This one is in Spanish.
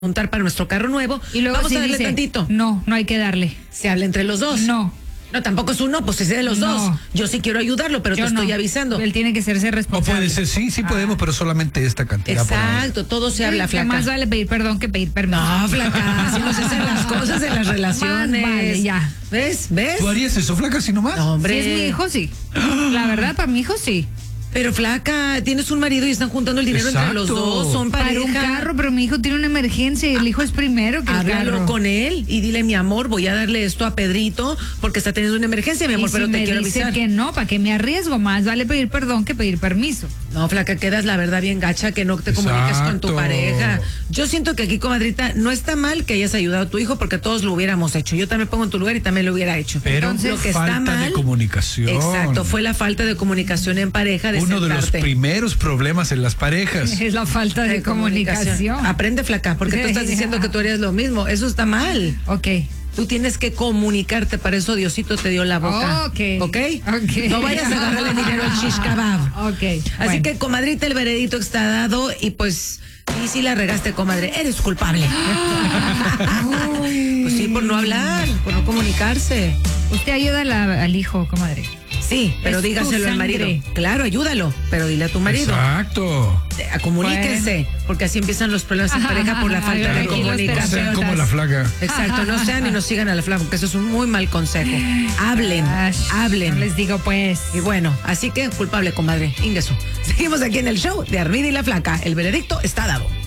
juntar para nuestro carro nuevo. Y luego vamos sí a darle dice, tantito. No hay que darle. Se habla entre los dos. No. No, tampoco es uno, pues es de los dos. Yo sí quiero ayudarlo, pero Yo te estoy no. avisando. Él tiene que serse O responsable. puede ser, sí podemos, pero solamente esta cantidad. Exacto, todo se habla, Que flaca. más vale pedir perdón que pedir permiso. No, flaca, así no se hacen las cosas en las relaciones. Más vale, ya. ¿Ves? ¿Tú harías eso, flaca, así nomás? No, hombre. Si es mi hijo, sí. La verdad, para mi hijo, sí. Pero flaca, tienes un marido y están juntando el dinero entre los Exacto. dos, son pareja. Para un carro, pero mi hijo tiene una emergencia y el hijo es primero que el Háblalo carro. con él y dile, mi amor, voy a darle esto a Pedrito porque está teniendo una emergencia, mi amor, y pero si te me quiero dice avisar. que no, ¿para qué me arriesgo? Más vale pedir perdón que pedir permiso. No, flaca, quedas la verdad bien gacha que no te comuniques con tu Exacto. pareja. Yo siento que aquí, comadrita, no está mal que hayas ayudado a tu hijo porque todos lo hubiéramos hecho. Yo también pongo en tu lugar y también lo hubiera hecho. Pero Entonces, lo que falta está mal, de comunicación. Exacto, fue la falta de comunicación en pareja, de Uno de los sentarte. primeros problemas en las parejas. Es la falta de comunicación. Aprende, flaca, porque tú estás diciendo que tú harías lo mismo. Eso está mal. Ok. Tú tienes que comunicarte, para eso Diosito te dio la boca. Ok. ¿Ok? Ok. No vayas a agarrarle dinero al shish kebab. Ok. Así bueno. que, comadrita, el veredicto está dado y pues, y si la regaste, comadre, eres culpable. Pues sí, por no hablar, por no comunicarse. Usted ayuda al hijo, comadre. Sí, pero Es tu dígaselo al marido. sangre. Claro, ayúdalo, pero dile a tu marido. Exacto. Comuníquense, porque así empiezan los problemas en pareja por la falta de Aquí los comunicación. Sean como la flaca. Exacto, no sean y no sigan a la flaca, porque eso es un muy mal consejo. Hablen, hablen. No les digo pues. Y bueno, así que culpable, comadre. Ingreso. Seguimos aquí en el show de Armida y la Flaca. El veredicto está dado.